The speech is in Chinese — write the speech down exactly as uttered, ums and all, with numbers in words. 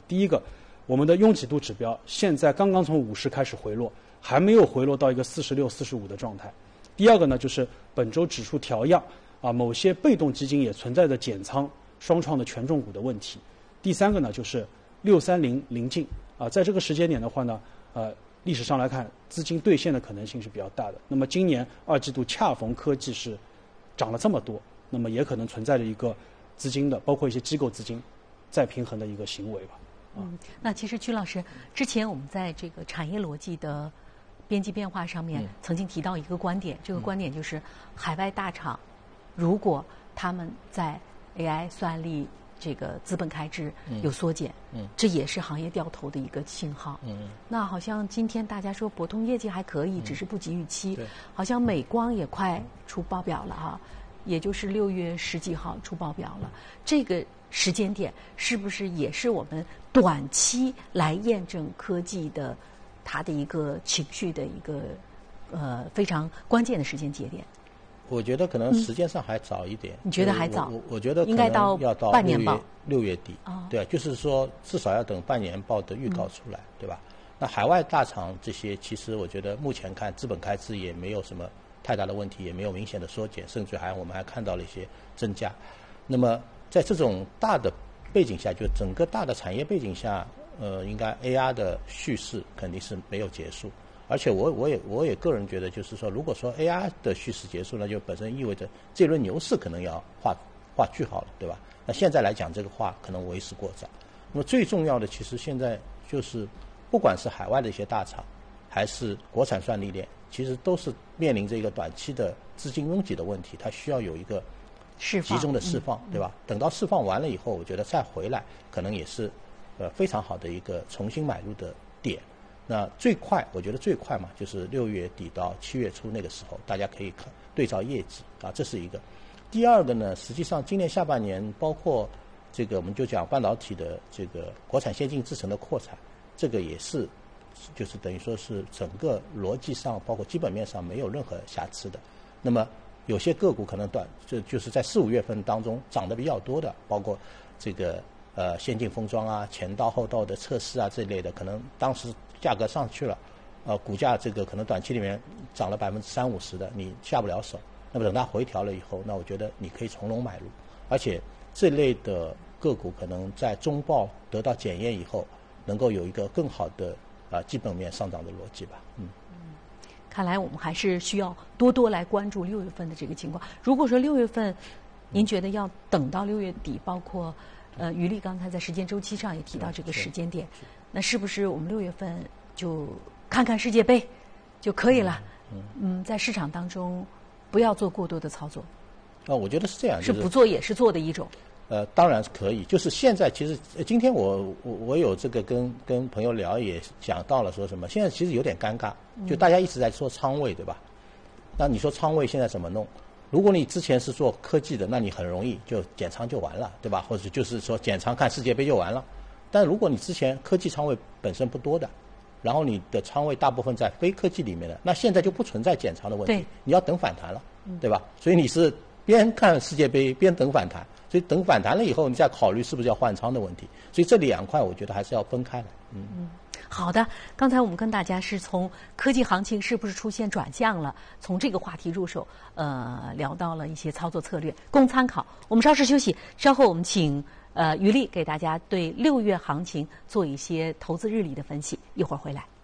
第一个，我们的拥挤度指标现在刚刚从五十开始回落，还没有回落到一个四十六、四十五的状态。第二个呢，就是本周指数调样啊，某些被动基金也存在着减仓双创的权重股的问题。第三个呢，就是六三零临近啊，在这个时间点的话呢，呃，历史上来看，资金兑现的可能性是比较大的。那么今年二季度恰逢科技是涨了这么多，那么也可能存在着一个资金的，包括一些机构资金再平衡的一个行为吧。 嗯，那其实曲老师，之前我们在这个产业逻辑的边际变化上面曾经提到一个观点，这个观点就是海外大厂如果他们在 A I 算力这个资本开支有缩减，嗯，这也是行业掉头的一个信号。嗯，那好像今天大家说博通业绩还可以，只是不及预期。好像美光也快出报表了啊，也就是六月十几号出报表了。这个时间点是不是也是我们短期来验证科技的它的一个情绪的一个呃非常关键的时间节点？ 我觉得可能时间上还早一点。 嗯、你觉得还早？ 我我觉得应该到要到半年报， 六月底。 哦、 对，就是说至少要等半年报的预告出来，嗯、对吧？那海外大厂这些，其实我觉得目前看资本开支也没有什么太大的问题，也没有明显的缩减，甚至还我们还看到了一些增加。那么在这种大的背景下，就整个大的产业背景下，呃，应该 A R 的叙事肯定是没有结束。而且我我也我也个人觉得，就是说，如果说 A R 的叙事结束了，就本身意味着这轮牛市可能要画画句号了，对吧？那现在来讲，这个话可能为时过早。那么最重要的，其实现在就是，不管是海外的一些大厂，还是国产算力链，其实都是面临着一个短期的资金拥挤的问题，它需要有一个集中的释放， 嗯、 对吧？等到释放完了以后，我觉得再回来，可能也是呃非常好的一个重新买入的点。那最快，我觉得最快嘛，就是六月底到七月初那个时候，大家可以看对照业绩啊，这是一个。第二个呢，实际上今年下半年，包括这个我们就讲半导体的这个国产先进制程的扩产，这个也是，就是等于说是整个逻辑上，包括基本面上没有任何瑕疵的。那么有些个股可能短，就就是在四五月份当中涨得比较多的，包括这个呃先进封装啊、前道后道的测试啊这类的，可能当时价格上去了，呃，股价这个可能短期里面涨了百分之三五十的，你下不了手。那么等它回调了以后，那我觉得你可以从容买入，而且这类的个股可能在中报得到检验以后，能够有一个更好的啊、呃、基本面上涨的逻辑吧。嗯。 嗯，看来我们还是需要多多来关注六月份的这个情况。如果说六月份，您觉得要等到六月底，包括呃于丽刚才在时间周期上也提到这个时间点。那是不是我们六月份就看看世界杯就可以了？嗯，嗯在市场当中不要做过多的操作。 啊，我觉得是这样。 是不做也是做的一种。 呃，当然可以。就是现在其实今天我我我有这个跟跟朋友聊也讲到了说什么，现在其实有点尴尬，就大家一直在说仓位，对吧？那你说仓位现在怎么弄？如果你之前是做科技的，那你很容易就减仓就完了，对吧？或者就是说减仓看世界杯就完了。但如果你之前科技仓位本身不多的，然后你的仓位大部分在非科技里面的，那现在就不存在减仓的问题，你要等反弹了，对吧？所以你是边看世界杯边等反弹，所以等反弹了以后，你再考虑是不是要换仓的问题。所以这两块我觉得还是要分开来。嗯嗯，好的。刚才我们跟大家是从科技行情是不是出现转向了，从这个话题入手，呃，聊到了一些操作策略，供参考。我们稍事休息，稍后我们请。呃，于丽给大家对六月行情做一些投资日历的分析，一会儿回来。